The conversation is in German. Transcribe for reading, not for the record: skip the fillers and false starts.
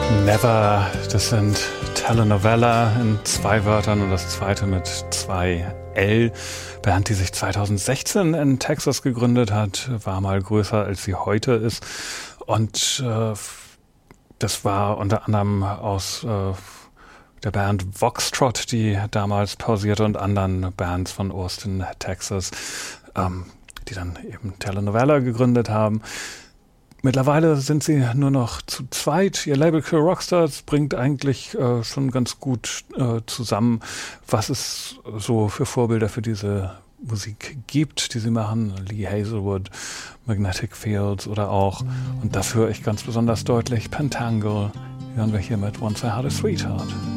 Never, das sind Telenovela in 2 Wörtern und das zweite mit 2 L. Band, die sich 2016 in Texas gegründet hat, war mal größer, als sie heute ist. Und das war unter anderem aus der Band Voxtrot, die damals pausierte, und anderen Bands von Austin, Texas, die dann eben Telenovela gegründet haben. Mittlerweile sind sie nur noch zu zweit. Ihr Label Kill Rockstars bringt eigentlich schon ganz gut zusammen, was es so für Vorbilder für diese Musik gibt, die sie machen. Lee Hazelwood, Magnetic Fields oder auch, und das höre ich ganz besonders deutlich, Pentangle, hören wir hier mit Once I Had a Sweetheart.